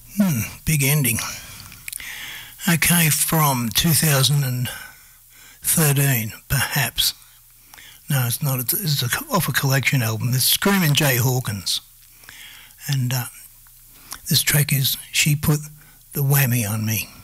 Big ending. Okay, from 2013, perhaps. No, it's not. It's off a collection album. It's Screaming Jay Hawkins. And this track is She Put the Whammy on Me.